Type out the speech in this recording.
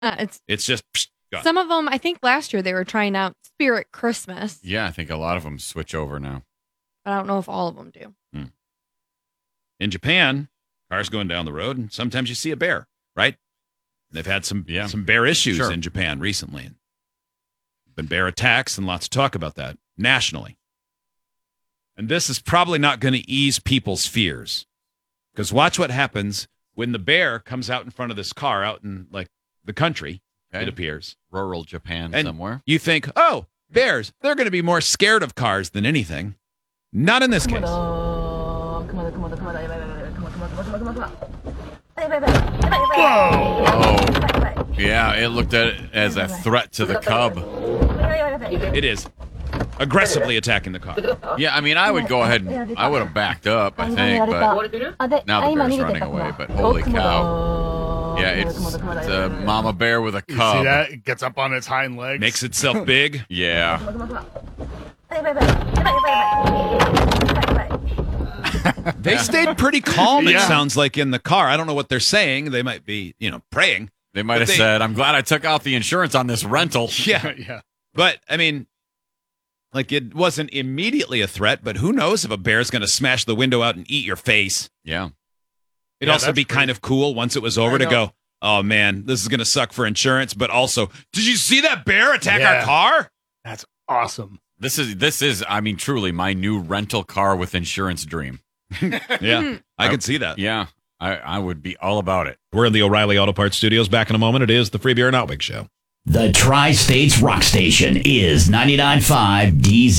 It's It's just gone. some of them. I think last year they were trying out Spirit Christmas. Yeah, I think a lot of them switch over now. But I don't know if all of them do. In Japan, cars going down the road, and sometimes you see a bear, right? They've had some bear issues in Japan recently. Been bear attacks and lots of talk about that nationally. And this is probably not going to ease people's fears. Because watch what happens when the bear comes out in front of this car out in like the country, it appears. Rural Japan And somewhere. you think, oh, bears, they're going to be more scared of cars than anything. Not in this case. Oh, yeah, it looked at it as a threat to the cub. It is aggressively attacking the car. Yeah, I mean, I would go ahead and I would have backed up, I think, but now the bear's running away. But holy cow. Yeah, it's a mama bear with a cub. See that? It gets up on its hind legs. Makes itself big. Yeah. They stayed pretty calm, it sounds like, in the car. I don't know what they're saying. They might be, praying. They might have said, I'm glad I took out the insurance on this rental. Yeah. Yeah. But, I mean, like, it wasn't immediately a threat, but who knows if a bear's going to smash the window out and eat your face. Yeah. It'd also be kind of cool once it was over to go, oh, man, this is going to suck for insurance. But also, did you see that bear attack our car? That's awesome. This is, I mean, truly my new rental car with insurance dream. Yeah, I can see that. Yeah, I would be all about it. We're in the O'Reilly Auto Parts Studios. Back in a moment. It is the Free Beer and Outwig Show. The Tri-States Rock Station is 99.5 DZ.